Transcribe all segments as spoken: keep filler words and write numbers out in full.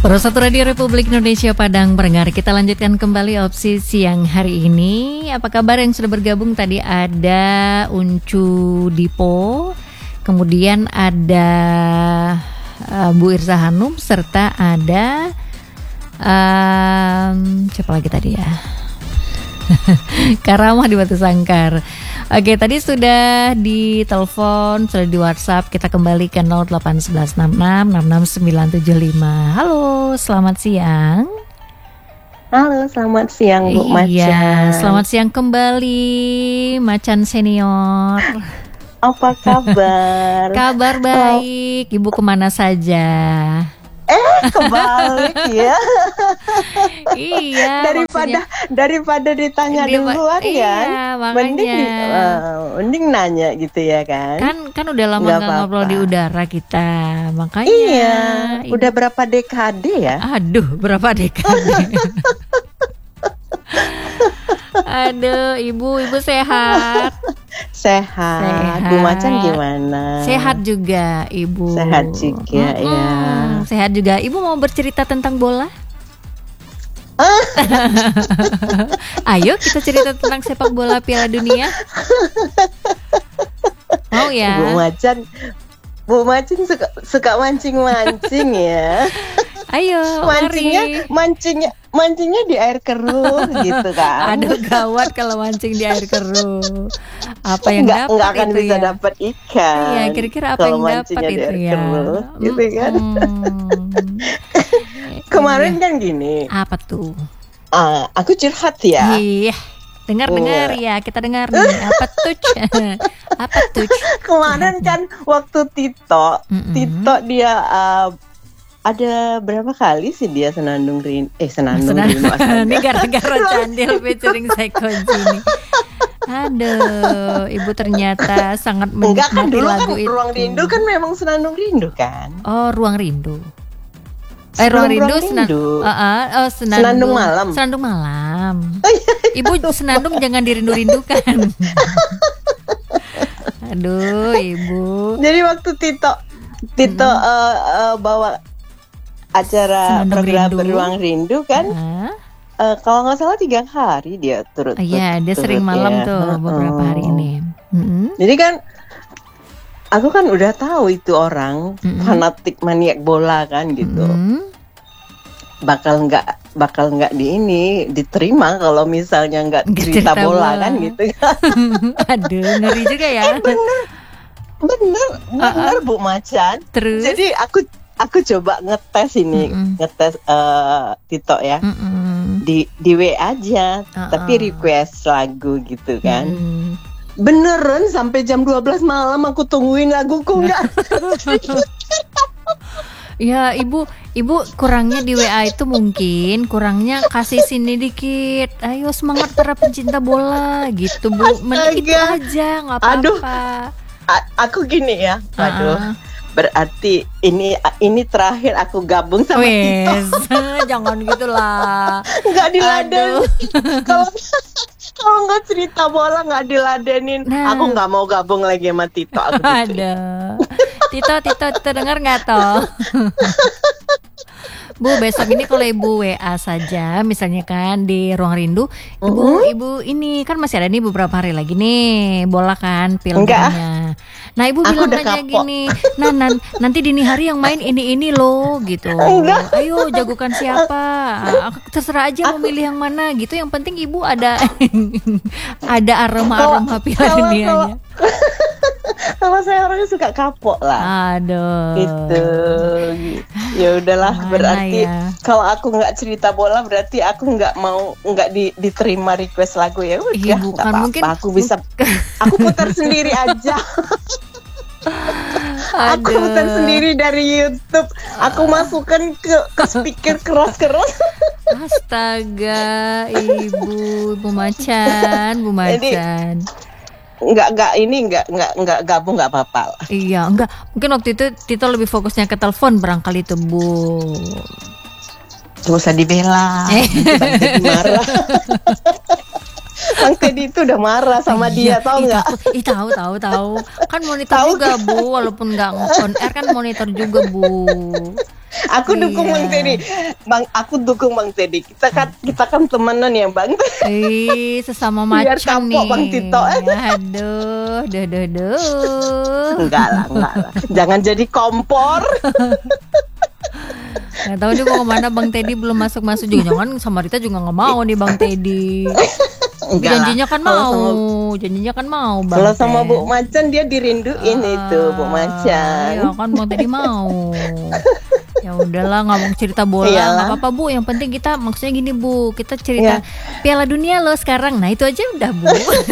Pro satu Radio Republik Indonesia Padang Pendengar, kita lanjutkan kembali opsi siang hari ini. Apa kabar yang sudah bergabung? Tadi ada Uncu Dipo, kemudian ada uh, Bu Irsa Hanum, serta ada um, siapa lagi tadi ya? Karamah di Batu Sangkar. Oke, tadi sudah di telepon, sudah di WhatsApp. Kita kembali ke nol delapan satu satu enam enam enam enam sembilan tujuh lima. Halo, selamat siang. Halo, selamat siang Bu Macan. Iya, selamat siang kembali Macan senior. Apa kabar? Kabar baik. Ibu kemana saja? Eh, kebalik ya. Iya. Daripada maksudnya, daripada ditanya di, duluan iya, kan. Mending di, uh, mending nanya gitu ya kan. Kan kan udah lama nggak ngobrol di udara kita. Makanya. Iya. Ibu, udah berapa dekade ya? Aduh, berapa dekade? Aduh, ibu, ibu sehat. Sehat. Sehat. Bu Macan gimana? Sehat juga, Ibu. Sehat juga, hmm, ya. Sehat juga. Ibu mau bercerita tentang bola? Ayo kita cerita tentang sepak bola Piala Dunia. Mau ya? Bu Macan, Bu Macan suka suka mancing-mancing ya. Ayo, mancingnya, mari. mancingnya, mancingnya di air keruh gitu kan. Aduh, gawat kalau mancing di air keruh. Apa yang nggak, dapat nggak akan itu bisa ya? dapat ikan. Iya, kira-kira apa yang dapat itu ya? Keruh, gitu kan. Hmm. Kemarin kan gini. Apa tuh? Uh, aku curhat ya. Iya. Dengar-dengar ya, kita dengar nih. Apa tuh? Apa tuh? Kemarin kan waktu Tito, Mm-mm. Tito dia uh, ada berapa kali sih dia senandung rin, eh senandung Senandung. rin. Ini gara-gara Candil featuring Sekonji ini. Aduh, ibu ternyata sangat menikmati kan, dulu lagu kan, itu. Ruang Rindu kan memang senandung rindu kan? Oh, Ruang Rindu. Eh, Ruang Rindu, senan- uh, uh, oh, senandung, senandung malam. Senandung malam. Ibu senandung jangan dirindu-rindukan. Aduh, ibu. Jadi waktu Tito, Tito hmm. uh, uh, bawa acara senandung program rindu. Beruang Rindu kan? Uh. Uh, kalau nggak salah tiga hari dia turut. Iya, dia sering malam ya. Tuh beberapa hari ini. Mm-hmm. Jadi kan. Aku kan udah tahu itu orang mm-hmm. fanatik maniak bola kan gitu. Mm-hmm. Bakal nggak bakal nggak di ini diterima kalau misalnya nggak cerita, cerita bola, bola kan gitu kan. Aduh, ngeri juga ya. Eh, bener, bener, bener uh-uh. Bu Macan. Terus? Jadi aku aku coba ngetes ini, mm-hmm. ngetes uh, Tito ya. Mm-hmm. Di di W aja, uh-uh. tapi request lagu gitu kan. Mm-hmm. Beneran sampai jam dua belas malam aku tungguin laguku enggak. Ya, ibu, ibu kurangnya di W A itu mungkin kurangnya kasih sini dikit. Ayo semangat para pencinta bola gitu, Bu. Mending itu aja, nggak apa-apa. Aduh, a- aku gini ya. Aduh. Uh-uh. Berarti ini ini terakhir aku gabung sama Wes, Tito. Jangan gitulah. Enggak diladenin. Kalau kalau nggak cerita bola nggak diladenin, nah. Aku nggak mau gabung lagi sama Tito. Aku gitu. Ada. Tito, Tito, Tito dengar nggak toh? Bu, besok ini kalau ibu W A saja, misalnya kan di Ruang Rindu, ibu, uh-huh. ibu ini kan masih ada nih beberapa hari lagi nih bola kan, filmnya. Nah, ibu aku bilang aja gini, nah nan, nanti dini hari yang main ini ini loh gitu. Enggak. Ayo jagokan siapa? Terserah aja mau milih yang mana gitu. Yang penting ibu ada ada aroma-aroma Piala Dunianya. Kalau saya orangnya suka kapok lah. Aduh. Gitu. Ya udahlah, berarti ya? Kalau aku nggak cerita bola berarti aku nggak mau nggak di, diterima request lagu ya udah nggak apa-apa. Mungkin, aku bisa aku putar sendiri aja. Aku putar sendiri dari YouTube. Aku masukkan ke, ke speaker keras-keras. Astaga, ibu, Bu Macan, Bu Macan. Jadi, Enggak, enggak, ini enggak, enggak, enggak gabung enggak apa-apa. Iya, enggak. Mungkin waktu itu Tito lebih fokusnya ke telepon barangkali itu, Bu. Gak usah dibela. Nanti Bang Teddy marah. Bang Teddy itu udah marah sama dia, tahu nggak? Ih, tahu tahu tahu. Kan monitor tahu juga Bu, walaupun nggak on air kan monitor juga Bu. Aku dukung iya. Bang Teddy, Bang. Aku dukung Bang Teddy. Kita kan kita kan temenan ya Bang. Ih, sesama macam nih. Bang Tito. Aduh, duh, duh, duh. Enggak lah, enggak lah. Jangan jadi kompor. Nggak tahu dia mau kemana Bang Teddy, belum masuk-masuk juga. Jangan sama Rita juga nggak mau nih Bang Teddy. Janjinya kan mau, sama, janjinya kan mau Bang. Kalau sama Bu Macan dia dirinduin uh, itu Bu Macan. Iya kan Bang Teddy mau. Ya udahlah, nggak mau cerita bola, nggak apa-apa Bu. Yang penting kita maksudnya gini Bu, kita cerita ya. Piala Dunia loh sekarang. Nah itu aja udah Bu.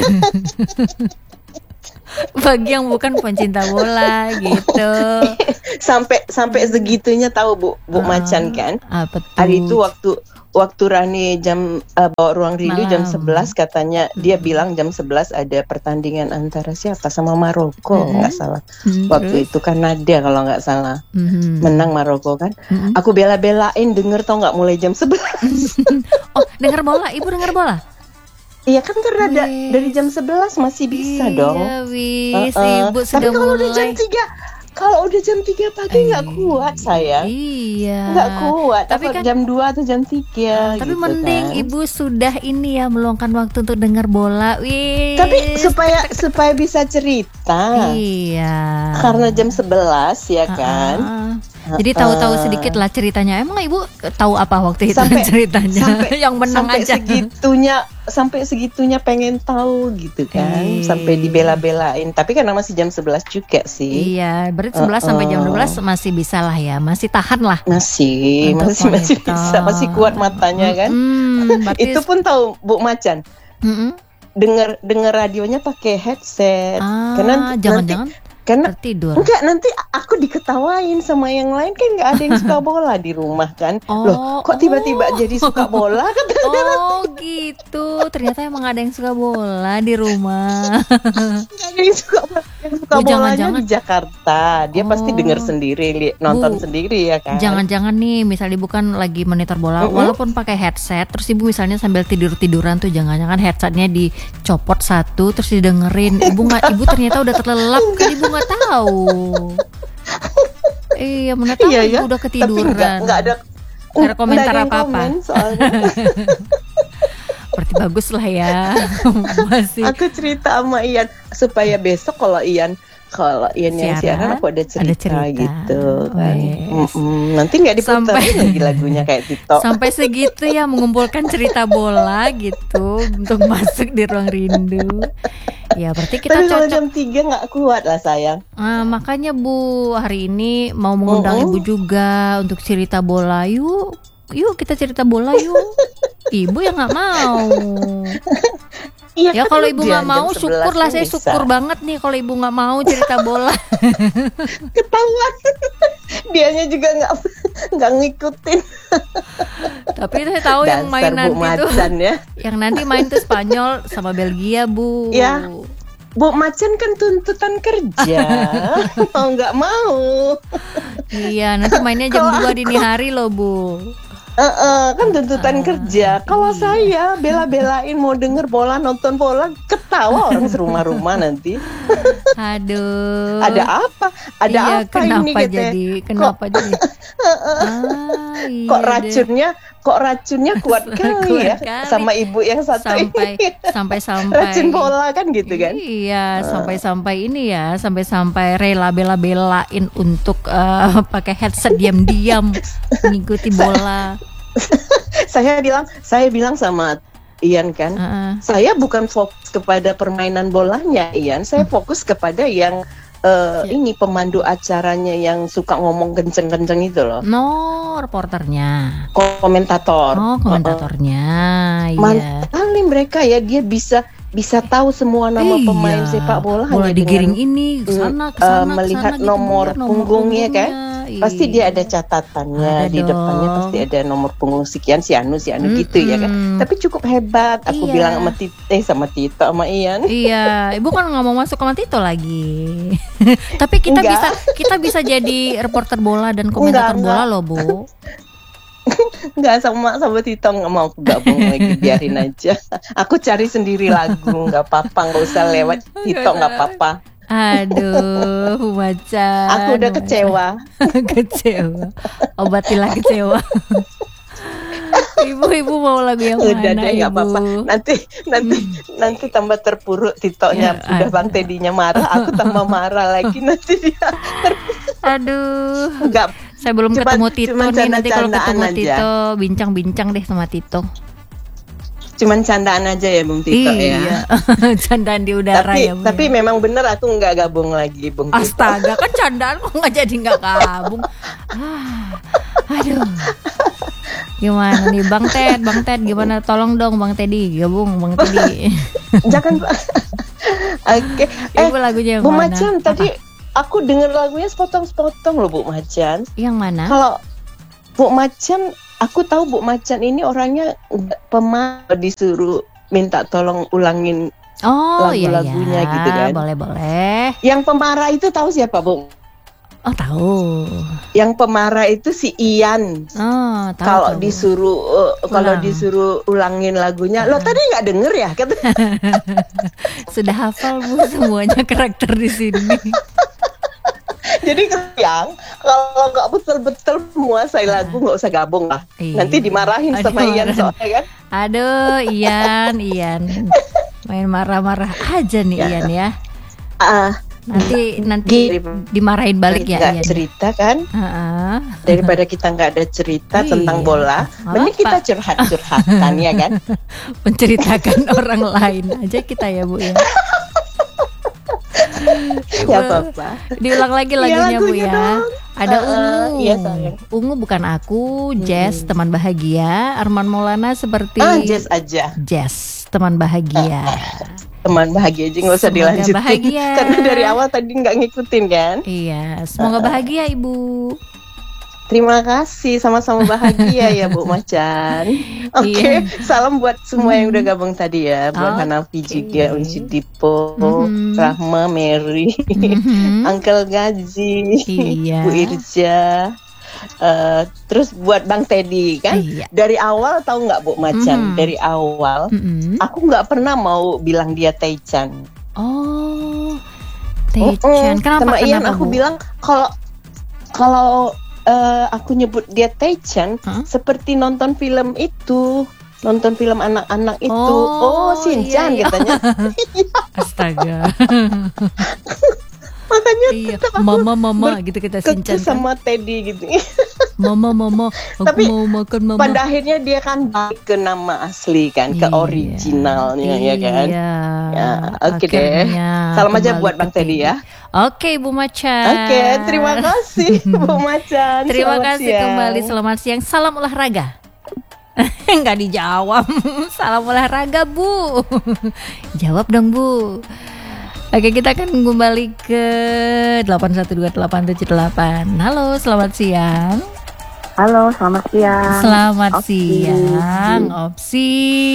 Bagi yang bukan pencinta bola gitu. Sampai sampai segitunya tahu Bu Bu uh, Macan kan? Apa tuh? Hari itu waktu waktu Rani jam uh, bawa Ruang Rindu jam sebelas katanya hmm. dia bilang jam sebelas ada pertandingan antara siapa sama Maroko nggak hmm. salah. Hmm. Waktu Terus? Itu Kanada kalau nggak salah. Hmm. Menang Maroko kan. Hmm. Aku bela-belain denger tau nggak mulai jam sebelas. Oh, dengar bola, Ibu dengar bola? Iya kan karena da, dari jam sebelas masih bisa iya, dong. Wis, uh, uh. Ibu sudah Tapi kalau mulai. udah jam tiga, kalau udah jam tiga pagi nggak kuat saya. Iya. Nggak kuat. Tapi kan jam dua atau jam tiga. Uh, tapi gitu mending kan. Ibu sudah ini ya meluangkan waktu untuk dengar bola. Wis. Tapi supaya supaya bisa cerita. Iya. Karena jam sebelas ya uh-uh. kan. Jadi tahu-tahu sedikit lah ceritanya. Emang Ibu tahu apa waktu itu sampai, ceritanya? Sampai, yang menang sampai aja. segitunya, sampai segitunya pengen tahu gitu kan. Eee. Sampai dibela-belain. Tapi karena masih jam sebelas juga sih. Iya, berarti sebelas uh-uh. sampai jam dua belas masih bisa lah ya. Masih tahan lah. Masih, masih masih bisa, masih kuat matanya kan. Mm-hmm. Itu pun tahu Bu Macan. Mm-hmm. Dengar dengar radionya pakai headset. Ah, karena jangan-jangan karena tertidur. Enggak, nanti aku diketawain sama yang lain kan nggak ada yang suka bola di rumah kan. Oh, loh kok tiba-tiba oh. jadi suka bola kan? Oh gitu, ternyata emang ada yang suka bola di rumah. Nggak ada yang suka yang suka Bu, bolanya jangan-jangan di Jakarta. Dia oh. pasti denger sendiri, li- nonton Bu, sendiri ya kan. Jangan-jangan nih misalnya Ibu kan lagi monitor bola, uh-huh. walaupun pakai headset, terus Ibu misalnya sambil tidur-tiduran tuh jangan-jangan headsetnya dicopot satu terus didengerin. Ibu nggak, Ibu ternyata udah terlelap kan Ibu nggak tahu. Iya, mana tahu iya, ya. Udah ketiduran. Tapi nggak ada, nggak ada komentar apa-apa. Komen Berarti bagus lah ya. Masih. Aku cerita sama Ian supaya besok kalau Ian kalau Ian yang siaran aku ada cerita, ada cerita. gitu kan. Nanti nggak diputar lagi lagunya kayak Tito. Sampai segitu ya mengumpulkan cerita bola gitu untuk masuk di Ruang Rindu. Ya berarti kita Tapi cocok. Kalau jam tiga nggak kuat lah sayang. Ah, makanya Bu hari ini mau mengundang uh-uh. Ibu juga untuk cerita bola. Yuk, yuk kita cerita bola yuk. Ibu yang nggak mau. Iya, ya kan kalau Ibu nggak mau, syukurlah saya bisa. Syukur banget nih kalau Ibu nggak mau cerita bola. Ketahuan, dianya juga nggak nggak ngikutin. Tapi saya tahu Dasar yang main nanti tuh, ya. Yang nanti main tuh Spanyol sama Belgia Bu. Ya, Bu Macan kan tuntutan kerja, mau nggak mau. Iya, nanti mainnya jam dua dini hari loh Bu. Uh, uh, kan tuntutan uh, kerja. Kalau iya. saya bela-belain mau denger bola, nonton bola, ketawa orang serumah-rumah nanti. Aduh. Ada apa? Ada iya, apa kenapa ini jadi? Gitu? Kenapa kok, jadi? ah, iya kok racunnya, deh. kok racunnya kuat kali ya kali. Sama ibu yang satu sampai, ini. Sampai-sampai racun bola kan gitu kan? Iya, uh. sampai-sampai ini ya, sampai-sampai rela bela-belain untuk uh, pakai headset diam-diam mengikuti bola. saya bilang, saya bilang sama Ian kan, uh-uh. saya bukan fokus kepada permainan bolanya, Ian. Saya fokus kepada yang uh, ya. ini pemandu acaranya yang suka ngomong kenceng-kenceng itu loh. No, reporternya. Komentator. Oh, komentatornya. Uh-uh. Mantap kali mereka ya, dia bisa bisa tahu semua nama iya. pemain sepak bola. Boleh digiring ini kesana, kesana, uh, melihat kesana, nomor, gitu, punggungnya, nomor punggungnya kan. Iya. Pasti dia ada catatannya, ada di dong. Depannya pasti ada nomor punggung sekian si Anu si Anu mm-hmm. gitu ya kan. Tapi cukup hebat. Aku iya. bilang sama Tito, eh sama Tito sama Ian. Iya, Ibu kan nggak mau masuk sama Tito lagi. Tapi kita enggak. bisa kita bisa jadi reporter bola dan komentator enggak, bola enggak. loh Bu. Nggak sama sama Tito nggak mau aku gabung lagi, biarin aja. Aku cari sendiri lagu, nggak apa-apa, nggak usah lewat Tito, nggak apa-apa. Aduh, Macan. Aku udah kecewa. Kecewa. Obatilah kecewa. Ibu-ibu mau lagu yang udah mana? Udah deh, nggak apa-apa. Nanti nanti hmm. nanti tambah terpuruk Titonya. Ya, udah Bang Tedinya marah, aku tambah marah lagi nanti dia. Aduh. Enggak. Saya belum cuman, ketemu Tito nih, nanti kalau ketemu aja. Tito bincang-bincang deh sama Tito. Cuman candaan aja ya Bung Tito iya. ya. Candaan di udara tapi, ya. Bung, tapi ya? memang bener aku nggak gabung lagi Bung Tito. Astaga, kan candaan kok nggak jadi nggak gabung. Ah, aduh. Gimana nih Bang Ted, Bang Ted gimana? Tolong dong Bang Teddy gabung, Bang Teddy. Jangan. Oke. Okay. Eh, Ibu lagunya yang Bu mana? Macan tadi aku denger lagunya sepotong-sepotong loh Bu Macan. Yang mana? Kalau Bu Macan, aku tahu Bu Macan ini orangnya pemarah, disuruh minta tolong ulangin oh, lagu-lagunya iya, iya. gitu kan. Boleh-boleh. Yang pemarah itu tahu siapa Bu? Oh tahu. Yang pemarah itu si Ian. Oh tahu. Kalau tahu. disuruh uh, kalau disuruh ulangin lagunya, lo tadi nggak denger ya? Kata. Sudah hafal Bu semuanya karakter di sini. Jadi yang kalau nggak betul-betul menguasai lagu nggak usah gabung lah. Iya. Nanti dimarahin Aduh, sama Ian soalnya kan. Aduh Ian, Ian main marah-marah aja nih ya. Ian ya. Ah. Uh, Nanti nanti dimarahin balik ya Ian. Cerita kan. Uh-uh. Daripada kita nggak ada cerita oh, tentang iya. bola, mending kita curhat-curhatan ya kan. Menceritakan orang lain aja kita ya Bu ya. Ya apa-apa. Diulang lagi lagunya, ya, lagunya Bu ya. Dong. Ada uh, Ungu. Iya, sayang. Ungu bukan aku, Jazz hmm. teman bahagia, Arman Maulana seperti ah, Jazz aja. Jazz teman bahagia. Uh, teman bahagia aja nggak usah semoga dilanjutin. Bahagia. Karena dari awal tadi nggak ngikutin kan. Iya, semoga uh, bahagia Ibu. Terima kasih, sama-sama bahagia ya Bu Macan. Oke, okay. Iya. Salam buat semua yang udah gabung tadi ya, buat okay. Hanafi juga, Unci Dipo, mm-hmm. Rahma, Mary, mm-hmm. Uncle Gaji, iya. Bu Irja, uh, terus buat Bang Teddy kan. Iya. Dari awal tahu nggak Bu Macan? Mm-hmm. Dari awal, mm-hmm. aku nggak pernah mau bilang dia Taichan. Oh, Taichan. Kenapa? Sama Ian kenapa, aku Bu? bilang kalau kalau Uh, aku nyebut dia Taichan huh? seperti nonton film itu, nonton film anak-anak itu. Oh, oh Shinchan iya, iya. katanya. Astaga. Makanya iya. Mama mama gitu kita Shinchan sama kan? Teddy gitu. Mama mama aku tapi mau makan mama. Pada akhirnya dia kan balik ke nama asli kan, ke iya. originalnya iya. ya kan. Ya, oke okay deh. Salam aja buat Bang Teddy ya. Oke, Bu Macan. Oke, terima kasih Bu Macan. Terima selamat kasih siang. kembali, selamat siang. Salam olahraga. Enggak dijawab. Salam olahraga, Bu. Jawab dong, Bu. Oke, kita akan kembali ke delapan satu dua delapan tujuh delapan. Halo, selamat siang. Halo, selamat siang. Selamat Opsi. siang, Opsi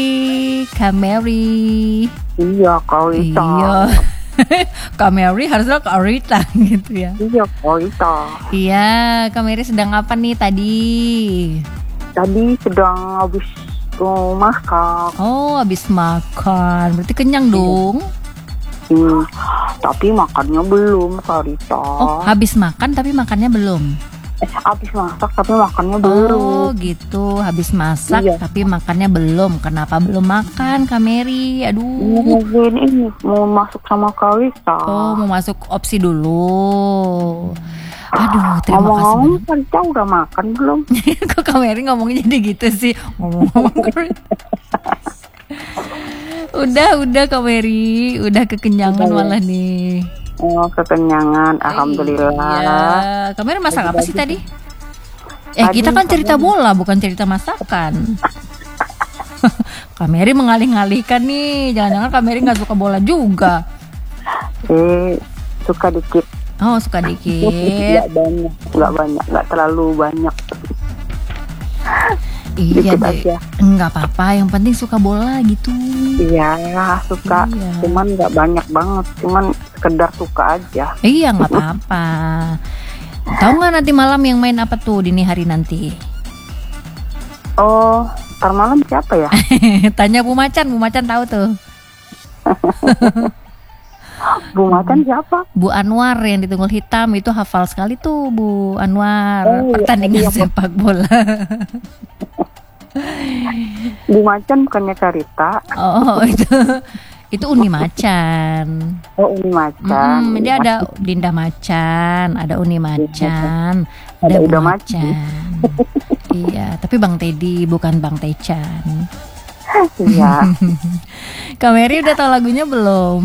Kameri. Iya, Kak Rita. Iya. Kameri harusnya Kak Rita gitu ya. Iya, Kak Rita. Iya, Kameri sedang apa nih tadi? Tadi sedang habis uh, makan. Oh, habis makan. Berarti kenyang iya. dong. Hmm, tapi makannya belum, Kak Rita. Oh, habis makan tapi makannya belum. Eh, habis masak tapi makannya belum. Oh gitu, habis masak iya. tapi makannya belum. Kenapa belum makan, Kak Mary? Aduh. Mungkin ini mau masuk sama Kak Rita. Oh, mau masuk opsi dulu. Aduh, terima ngomong kasih. Ngomong Kak Rita udah makan belum? Kok Kak Mary ngomongnya jadi gitu sih? Ngomong-ngomong Kak Rita. Udah, udah Kak Mary, udah kekenyangan udah, malah nih. Oh, kekenyangan, alhamdulillah. Iya, Kamera masak apa sih tadi? Eh, tadi kita kan cerita bola, bukan cerita masakan. Kamera mengalih-alihkan nih, jangan-jangan Kamera nggak suka bola juga. Eh, suka dikit. Oh, suka dikit. Nggak banyak, nggak banyak, nggak terlalu banyak. Iya deh, nggak apa-apa. Yang penting suka bola gitu. Iya, suka. Iya. Cuman nggak banyak banget. Cuman sekedar suka aja. Iya, nggak apa-apa. Tahu nggak nanti malam yang main apa tuh dini hari nanti? Oh, ntar malam siapa ya? Tanya Bu Macan, Bu Macan tahu tuh. Bu Macan siapa? Bu Anwar yang di Tunggul Hitam itu hafal sekali tuh Bu Anwar. Oh, pertandingan iya, iya. sepak bola. Bu Macan bukannya Karita? Oh itu itu Uni Macan. Oh, Uni Macan. Hmm, dia ada Dinda Macan, ada Uni Macan, ada ada Bu Ida Macan. Iya, tapi Bang Teddy bukan Bang Techan. Iya. Kak Mary udah tahu lagunya belum?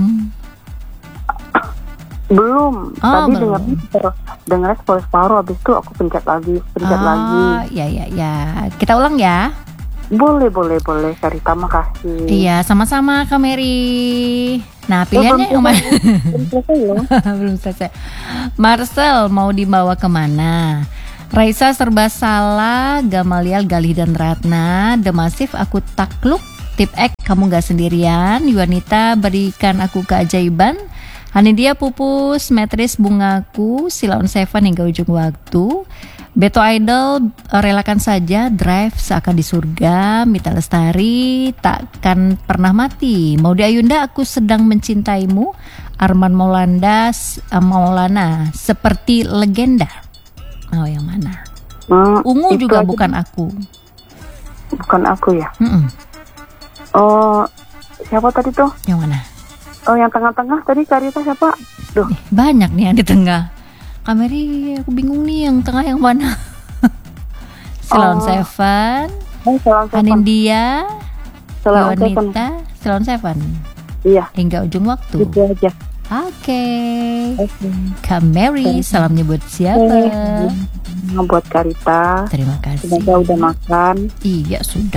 Belum. Oh, Tadi belum. dengar dengar separuh-separuh, habis itu aku pencet lagi, pencet Oh, lagi. ya ya ya. Kita ulang ya. Boleh, boleh, boleh. Karita, makasih. Iya, sama-sama Kak Mary. Nah, pilihannya yang mana? Belum selesai loh. Belum selesai. Marcel mau dibawa kemana? Raisa serba salah, Gamaliel, Galih dan Ratna, The Massive aku takluk, Tip X kamu gak sendirian, Yuanita berikan aku keajaiban, Hanidia pupus, Metris bungaku, Silaun Seven hingga ujung waktu, Beto Idol relakan saja, Drive seakan di surga, Mita Lestari takkan pernah mati, Maudy Ayunda aku sedang mencintaimu, Arman Maulana, Maulana seperti legenda. Oh yang mana? Hmm, Ungu itu juga aja. bukan aku. Bukan aku ya. Mm-mm. Oh, siapa tadi tuh? Yang mana? Oh, yang tengah-tengah tadi Karita siapa? Duh, Eh, banyak nih yang di tengah. Kameri aku bingung nih yang tengah yang mana. Silon Oh. Seven, oh, Silaun Seven. Anindya, Silaun Seven. Yuanita, Silon Seven. Iya, Hingga ujung waktu. gitu aja. Oke. Oke. Kak Mary, salam nyebut siapa? Buat Karita. Terima kasih. Semoga udah makan. Iya sudah.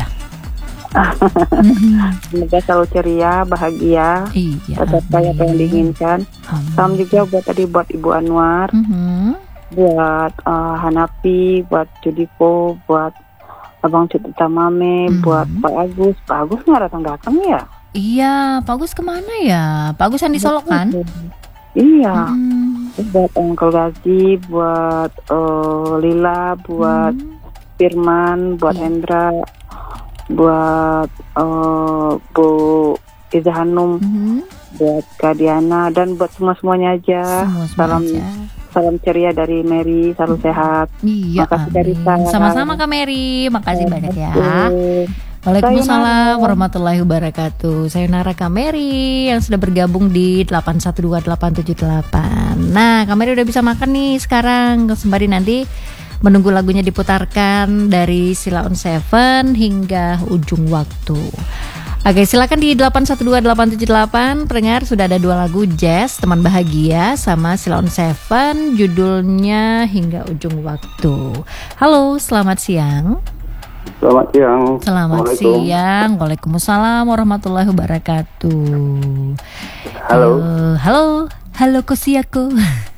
Semoga selalu ceria, bahagia. Iya. Tetap kayak apa yang amin. diinginkan. Amin. Salam juga buat tadi buat Ibu Anwar, Mhm. buat uh, Hanapi, buat Judipo, buat Abang Cut Utamame, Mhm. buat Pak Agus. Pak Agus nggak datang-datang ya? Iya, Pak Agus kemana ya? Pak Agus yang di Solo kan? Iya. Hmm. Buat Uncle Gazi, buat uh, Lila, buat Hmm. Firman, buat Iya. Hendra, buat uh, Bu Iza Hanum, Mhm. buat Kak Diana, dan buat semua-semuanya aja. Semua Salam aja. salam ceria dari Mary, selalu sehat. Iya, Makasih, amin. Karita. Sama-sama Kak Mary, makasih banyak ya. Oke. Waalaikumsalam Sayonara. warahmatullahi wabarakatuh. Sayonara Kak Mary yang sudah bergabung di delapan satu dua delapan tujuh delapan. Nah, Kak Mary udah bisa makan nih sekarang. Sembari nanti menunggu lagunya diputarkan dari Silaun Seven hingga ujung waktu. Oke, silakan di delapan satu dua delapan tujuh delapan. Pendengar, sudah ada dua lagu jazz Teman Bahagia sama Silaun Seven, judulnya Hingga Ujung Waktu. Halo, selamat siang. Selamat siang. Selamat Assalamualaikum. siang. Waalaikumsalam warahmatullahi wabarakatuh. Halo. Uh, halo, halo Kosiako.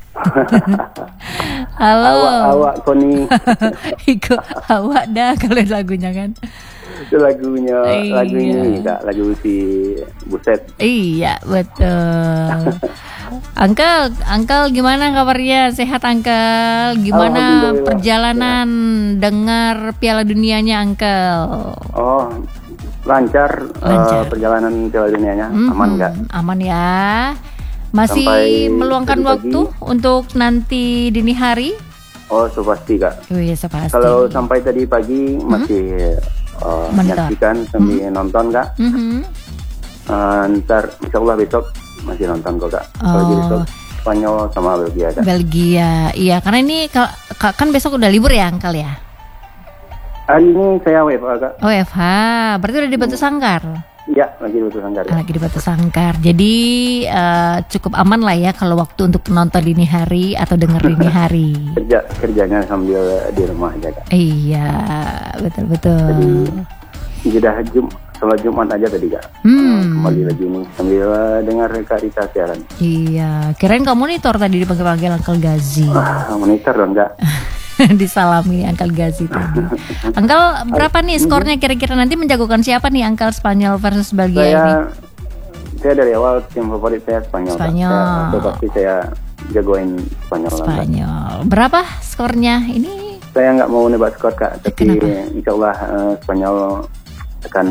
Halo. Awak-awak Koni. Iku awak dah kalau lagunya kan. Itu lagunya, Iya. lagu ini Kak, lagu si Buset. Iya, betul. Uncle, Uncle gimana kabarnya? Sehat Uncle? Gimana Alhamdulillah. perjalanan dengar Piala Dunianya Uncle? Oh, lancar, Lancar. eh, perjalanan Piala Dunianya, Mhm, aman nggak? Aman ya. Masih Sampai meluangkan tadi pagi. waktu untuk nanti dini hari? Oh, so pasti Kak. Oh iya, pasti. Kalau sampai tadi pagi masih eh, Mantap. menyaksikan sambil nonton Kak. Mhm. Eh, ntar insya Allah besok masih nonton kok Kak. Kalau Oh. besok Spanyol sama Belgia Kak. Belgia, iya karena ini ka- ka- kan besok udah libur ya Uncle ya? Hari ini saya W F H Kak. Oh F H, berarti udah di Batu Sangkar? Ya, lagi butuh sanggar ya. Lagi di Batu Sangkar, jadi eh, cukup aman lah ya kalau waktu untuk nonton dini hari atau denger dini hari. Kerja kerjanya sambil di rumah aja Kak. Iya, betul-betul. Sudah Jum, sholat Jumat aja tadi Kak. Hmm. Kembali lagi nih sambil uh, dengar Kak Rita siaran. Iya, kirain kamu monitor tadi dipanggil-panggil Uncle Gazi. Ah, monitor dong Kak. Disalami Uncle Gazi tadi. Uncle, berapa nih skornya kira-kira nanti menjagokan siapa nih Uncle Spanyol versus Belgia Saya ini? saya dari awal tim favorit saya Spanyol. Kak. Spanyol. Saya, so, pasti saya jagoin Spanyol. lah, Kak. Spanyol. Berapa skornya? Ini saya nggak mau nebak skor Kak, tapi Kenapa? insya Allah uh, Spanyol akan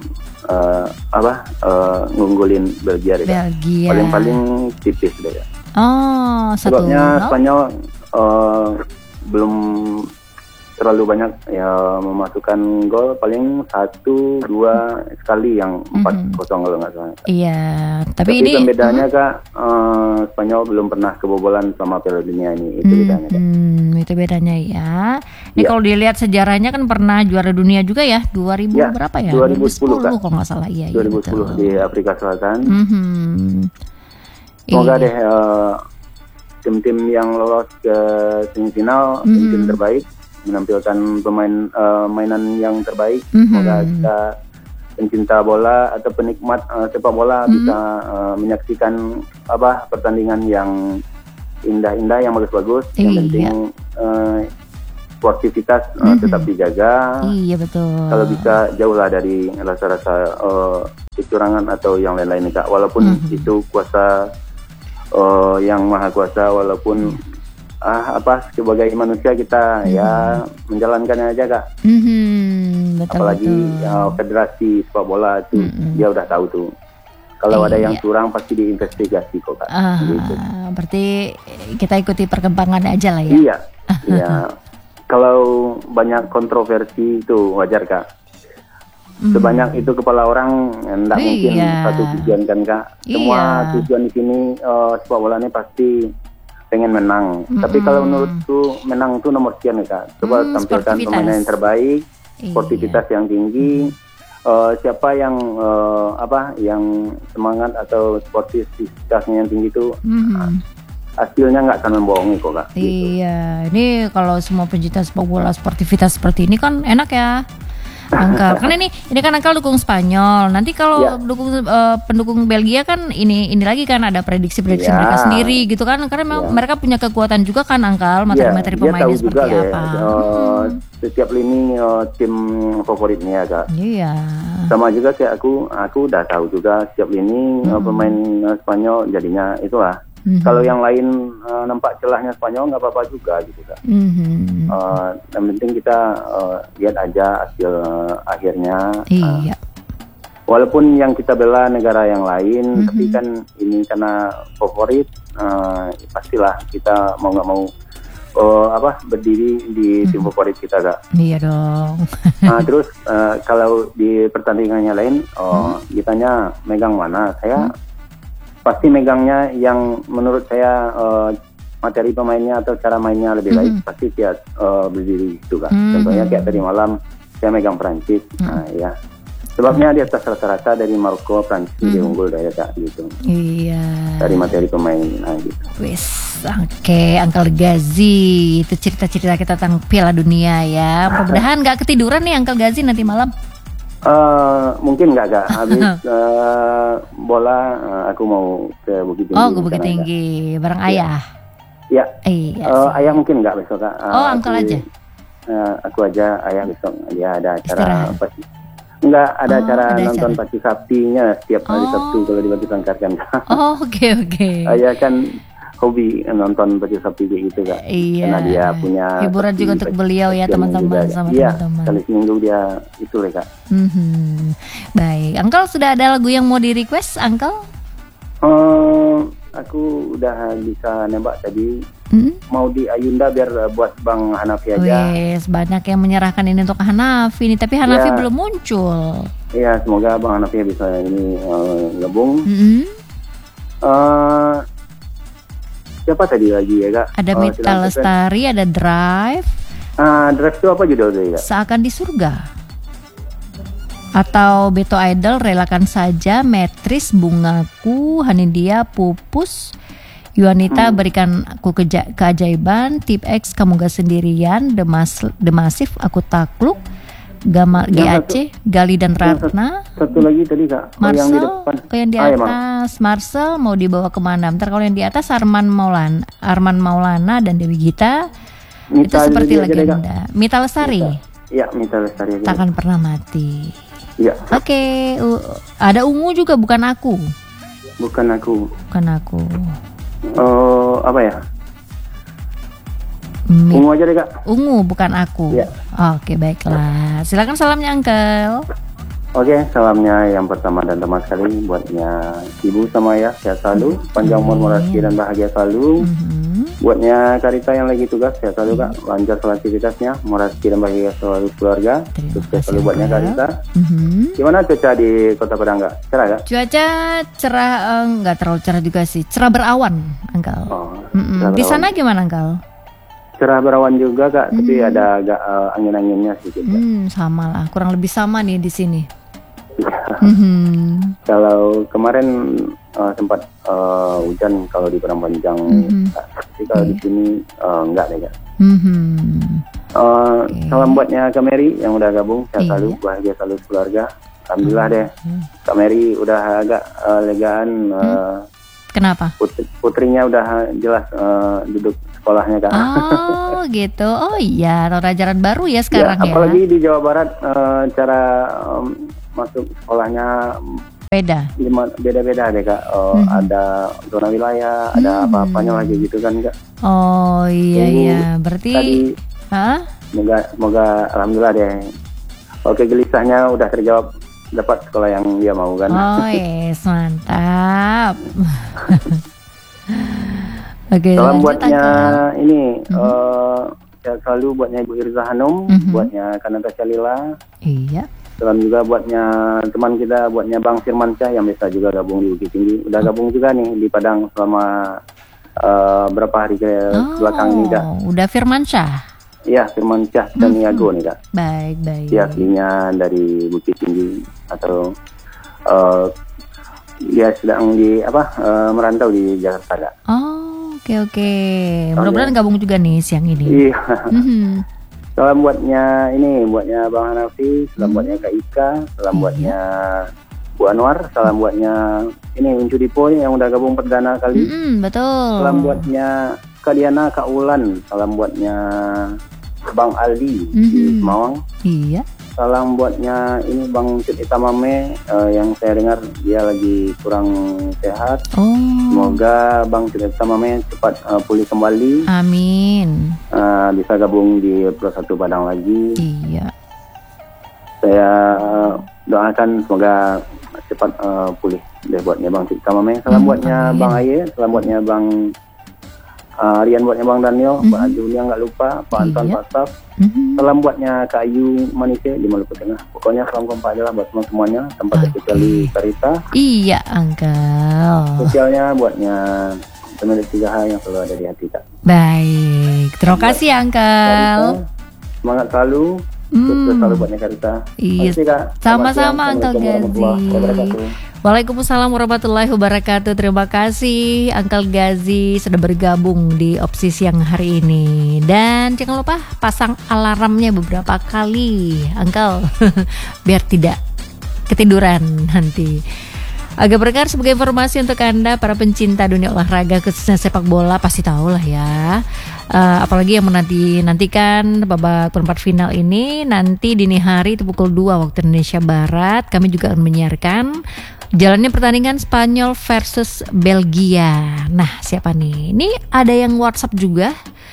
uh, apa uh, ngunggulin Belgia deh, Kak. Belgia. Paling-paling tipis deh Kak. Oh, satu Sebabnya nol. Spanyol uh, belum terlalu banyak ya memasukkan gol, paling satu dua sekali yang empat kosong kalau nggak salah. Iya, Tapi tapi, ini pembedanya Kak, uh, Spanyol belum pernah kebobolan sama Piala Dunia ini, itu hmm, bedanya Kak. hmm, itu bedanya ya. Ini Ya. kalau dilihat sejarahnya kan pernah juara dunia juga ya, dua ribu Ya, berapa ya? dua ribu sepuluh, Kak. kalau nggak salah. Iya, dua ribu sepuluh iya, di betul. Afrika Selatan. Mhm. Semoga Iya. deh uh, tim-tim yang lolos ke semifinal, Mhm. tim-tim terbaik menampilkan pemain uh, mainan yang terbaik. Mhm. Semoga kita pencinta bola atau penikmat uh, sepak bola Mhm. bisa uh, menyaksikan apa pertandingan yang indah-indah, yang bagus-bagus. Yang Iya. penting uh, sportivitas uh, Mhm. tetap dijaga. Iya betul. Kalau bisa jauhlah dari rasa-rasa uh, kecurangan atau yang lain-lain Kak. Walaupun Mhm. itu kuasa uh, yang maha kuasa, walaupun ah apa sebagai manusia kita Mhm. ya menjalankannya aja Kak. Mhm, betul, Apalagi betul. uh, federasi sepak bola itu Mhm. dia udah tahu tuh. Kalau ada yang Iya. curang pasti diinvestigasi kok Kak. Ah, Gitu. berarti kita ikuti perkembangannya aja lah ya. Iya, iya. Kalau banyak kontroversi itu wajar Kak. Mhm. Sebanyak itu kepala orang, enggak mungkin Iya. satu tujuan kan Kak. Semua Iya. tujuan di sini uh, sepak bola ini pasti pengen menang. Mm-mm. Tapi kalau menurutku menang itu nomor sekian nih Kak. Coba Hmm, tampilkan sportivitas. pemain yang terbaik, Iya. sportivitas yang tinggi. Uh, siapa yang uh, apa yang semangat atau sportivitasnya yang tinggi itu Mhm. hasilnya nggak akan membohongi kok Kak. Gitu. Iya, ini kalau semua pencinta sepak bola sportivitas seperti ini kan enak ya, Angkel. Kan ini ini kan Angkel dukung Spanyol. Nanti kalau Ya. dukung eh, pendukung Belgia kan ini ini lagi kan ada prediksi-prediksi Ya. mereka sendiri gitu kan. Karena memang Ya. mereka punya kekuatan juga kan Angkel, Ya, materi-materi dia tahu pemainnya juga seperti deh apa. uh, Hmm. setiap lini uh, tim favoritnya Kak. Iya. Sama juga kayak aku, aku udah tahu juga setiap lini uh, Hmm. pemain uh, Spanyol jadinya itulah. Mhm. Kalau yang lain uh, nampak celahnya Spanyol nggak apa-apa juga gitu Kak. Mhm. Uh, yang penting kita uh, lihat aja hasil uh, akhirnya. Uh, Iya. walaupun yang kita bela negara yang lain, Mhm. tapi kan ini karena favorit, uh, pastilah kita mau nggak mau uh, apa berdiri di tim Mhm. favorit kita Kak. Iya dong. Nah, terus uh, kalau di pertandingannya lain, oh, ditanya megang mana? Saya pasti megangnya yang menurut saya uh, materi pemainnya atau cara mainnya lebih baik, Mhm. pasti dia uh, berdiri itu Kak. Mhm. Contohnya kayak tadi malam saya megang Prancis, nah ya. Sebabnya di atas rata-rata dari Maroko, Prancis Mhm. dia unggul dari Kak gitu. Iya. Dari materi pemain, nah gitu. Wis, oke, Uncle Gazi, itu cerita-cerita kita tentang Piala Dunia ya. Mudah-mudahan nggak ketiduran nih Uncle Gazi nanti malam. Uh, mungkin nggak Kak, habis uh, bola uh, aku mau ke Bukit Tinggi. Oh, ke Bukit sana, Kak. Tinggi, bareng Iya. ayah. Ya, Iya. uh, sih. ayah mungkin nggak besok Kak. Uh, Oh, Uncle aku- aja. uh, aku aja, ayah besok dia ada acara Istirahat. apa sih? Enggak, ada Oh, acara ada nonton acara. Pacu Sabtinya setiap hari Oh. Sabtu kalau di Batu Sangkarkan. Oh, oke oke. Ayah kan hobi nonton Pacu Sabti kayak gitu Kak. Iya. Karena dia punya Hiburan Sabti, juga untuk Pacu beliau ya, Sabtian teman-teman, juga. sama Iya, teman-teman. kali seminggu dia itu deh Kak. Mhm. Baik, Uncle sudah ada lagu yang mau di request, Uncle? Uh, aku udah bisa nembak tadi. Hmm? Mau di Ayunda biar uh, buat Bang Hanafi aja. Wes, banyak yang menyerahkan ini untuk Hanafi nih, tapi Hanafi Ya. belum muncul. Iya, semoga Bang Hanafi bisa ini uh, gabung. Mhm. Uh, siapa tadi lagi ya Kak? Ada Uh, Mita silakan. Lestari, ada Drive, Ah, Drive itu apa judulnya Kak? Seakan di Surga. Atau Beto Idol, Relakan Saja, Metris, Bungaku, Hanidia, Pupus, Yuanita, Berikan Aku Keja- Keajaiban, Tip X, Kamu Gak Sendirian, The, Mas- The Massive, Aku Takluk, Gama G A C, Gali dan Ratna, Satu lagi tadi Kak, oh, yang di Marcel, depan. ke yang di Ah, ya, maaf. atas, Marcel mau dibawa kemana? Bentar, kalau yang di atas Arman Maulana, Arman Maulana dan Dewi Gita, itu Mita seperti aja deh, Kak. legenda. Mita Lestari, Iya, Mita Lestari aja. takkan pernah mati. Iya, Oke, u- ada Ungu juga, bukan aku, bukan aku. bukan aku. Oh, apa ya? Mi. Ungu aja deh Kak. Ungu bukan aku. Ya. Oke baiklah. Silakan salamnya Uncle. Oke, salamnya yang pertama dan teman sekali buatnya ibu sama ayah sehat selalu, panjang umur rezeki dan bahagia selalu. Mm-hmm. Buatnya Karita yang lagi tugas sehat selalu Kak, lancar selalu aktivitasnya, rezeki dan bahagia selalu keluarga. Sukses selalu buatnya Karita. Mm-hmm. Gimana cuaca di Kota Padang Kak? Cerah Kak? Cuaca cerah, enggak uh, terlalu cerah juga sih, cerah berawan, Uncle. Oh, cerah di sana gimana Uncle? Cerah berawan juga Kak, hmm. tapi ada agak uh, angin-anginnya sedikit. Hmm, sama lah, kurang lebih sama nih di sini. mm-hmm. Kalau kemarin uh, sempat uh, hujan kalau di Padang Panjang, mm-hmm. tapi kalau okay. di sini uh, enggak deh Kak. Mm-hmm. Uh, okay. Salam buatnya Kak Mary yang udah gabung, sehat selalu, yeah. bahagia selalu keluarga. Alhamdulillah deh, mm-hmm. Kak Mary udah agak uh, legaan. Uh, mm. Kenapa? Putri, putrinya udah jelas uh, duduk sekolahnya Kak. Oh gitu, oh iya, pelajaran baru ya sekarang ya. Apalagi ya? Di Jawa Barat uh, cara um, masuk sekolahnya beda. Beda-beda deh Kak. Uh, hmm. Ada zona wilayah, hmm. ada apa-apanya lagi gitu kan Kak. Oh iya Tunggu iya, berarti. Tadi, huh? Semoga, semoga alhamdulillah deh. Oke, gelisahnya udah terjawab. Dapat sekolah yang dia mau kan. Oh yes, mantap. Oke, salam buatnya akan. Ini mm-hmm. uh, sehat selalu buatnya Ibu Irza Hanum, mm-hmm. buatnya Kanata Lila. Iya. Salam juga buatnya teman kita, buatnya Bang Firman Syah yang bisa juga gabung di Bukit Tinggi. Udah gabung juga nih di Padang selama uh, berapa hari ke oh, belakang ini Kak. Udah Firman Syah. Iya, Firman Syah dan hmm. Niago nih Kak. Baik, baik. Dia aslinya dari Bukit Tinggi atau uh, dia sedang di apa uh, merantau di Jakarta Kak. Oh, oke okay, oke. Okay. Mudah-mudahan gabung juga nih siang ini. Iya. Mm-hmm. Salam buatnya ini, buatnya Bang Hanafi, salam mm. buatnya Kak Ika, salam mm. buatnya Bu Anwar, salam buatnya ini Uncu Dipo yang udah gabung perdana kali. Mm-hmm, betul. Salam buatnya Kak Diana, Kak Ulan, salam buatnya Bang Aldi mm-hmm. di Semawang. Iya. Salam buatnya ini Bang Cid Itamame uh, yang saya dengar dia lagi kurang sehat. Oh. Semoga Bang Cid Itamame cepat uh, pulih kembali. Amin. Uh, bisa gabung di Pro satu Padang lagi. Iya. Saya uh, doakan semoga cepat uh, pulih deh buatnya Bang Cid Itamame. Salam hmm, buatnya amin. Bang Aye, salam buatnya Bang Uh, Rian buatnya Bang Daniel, mm-hmm. Mbak Ajunia nggak lupa, Pak Anton, iya. Pak Staf. Mm-hmm. Salam buatnya Kak Ayu Manise di Maluku Tengah. Pokoknya salam kompak aja lah buat semua semuanya. Tempat okay. kecuali Karita. Iya, Uncle. Sosialnya buatnya pemilik tiga H yang selalu ada di hati Kak. Baik, terima kasih Uncle. Semangat selalu. Hmm. Sukses selalu buatnya Karita. Iya. Sama-sama Uncle Gazi. Waalaikumsalam warahmatullahi wabarakatuh. Terima kasih Uncle Gazi sudah bergabung di opsi siang hari ini. Dan jangan lupa pasang alarmnya beberapa kali Uncle biar tidak ketiduran nanti. Agak berkar sebagai informasi untuk Anda para pencinta dunia olahraga khususnya sepak bola pasti tahu lah ya. Uh, apalagi yang menanti nantikan babak perempat final ini nanti dini hari itu pukul dua waktu Indonesia Barat. Kami juga akan menyiarkan jalannya pertandingan Spanyol versus Belgia. Nah, siapa nih? Ini ada yang WhatsApp juga.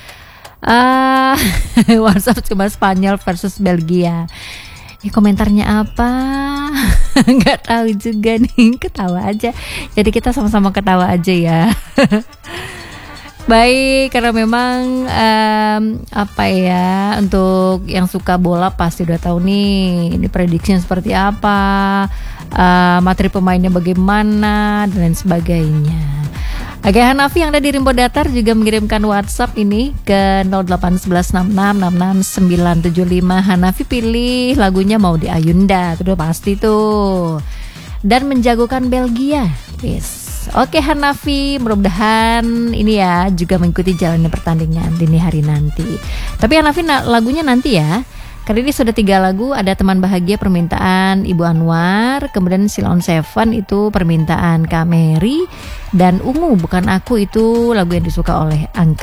Uh, WhatsApp cuma Spanyol versus Belgia. Ini komentarnya apa? Nggak tahu juga nih, ketawa aja. Jadi kita sama-sama ketawa aja ya. Baik, karena memang um, apa ya, untuk yang suka bola pasti udah tahu nih ini prediksinya seperti apa, uh, materi pemainnya bagaimana dan lain sebagainya. Oke, Hanafi yang ada di Rimbo Datar juga mengirimkan WhatsApp ini ke nol delapan satu satu enam enam enam enam sembilan tujuh lima. Hanafi pilih lagunya mau di Ayunda, itu udah pasti tuh. Dan menjagokan Belgia. Yes. Oke Hanafi, mudah-mudahan ini ya juga mengikuti jalannya pertandingan dini hari nanti. Tapi Hanafi na- lagunya nanti ya. Kali ini sudah tiga lagu, ada Teman Bahagia permintaan Ibu Anwar, kemudian Silon Seven itu permintaan Kak Mary, dan Ungu Bukan Aku itu lagu yang disuka oleh Angka.